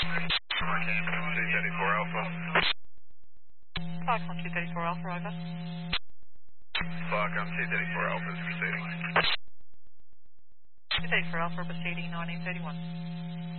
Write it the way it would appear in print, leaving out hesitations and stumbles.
234 Alpha. Foxconn 234 Alpha, over. Foxconn 234 Alpha is proceeding. 234 Alpha, proceeding 1931.